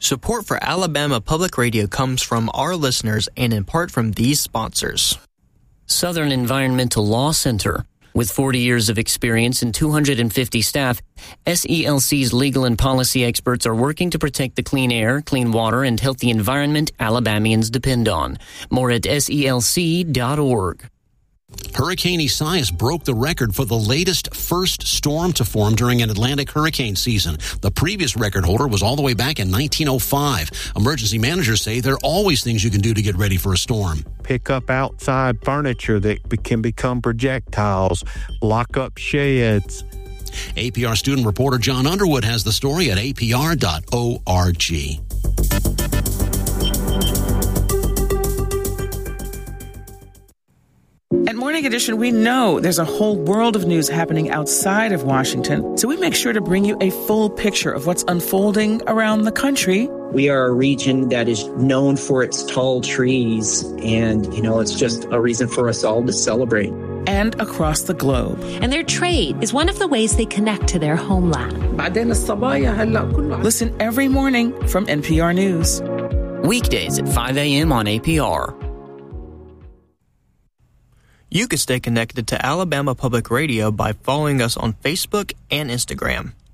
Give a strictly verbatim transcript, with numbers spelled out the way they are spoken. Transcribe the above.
Support for Alabama Public Radio comes from our listeners and in part from these sponsors. Southern Environmental Law Center. With forty years of experience and two hundred fifty staff, S E L C's legal and policy experts are working to protect the clean air, clean water, and healthy environment Alabamians depend on. More at S E L C dot org. Hurricane Isaias broke the record for the latest first storm to form during an Atlantic hurricane season. The previous record holder was all the way back in nineteen oh five. Emergency managers say there are always things you can do to get ready for a storm. Pick up outside furniture that can become projectiles, lock up sheds. A P R student reporter John Underwood has the story at A P R dot org. At Morning Edition, we know there's a whole world of news happening outside of Washington, so we make sure to bring you a full picture of what's unfolding around the country. We are a region that is known for its tall trees, and, you know, it's just a reason for us all to celebrate. And across the globe. And their trade is one of the ways they connect to their homeland. Listen every morning from N P R News. Weekdays at five a.m. on A P R. You can stay connected to Alabama Public Radio by following us on Facebook and Instagram.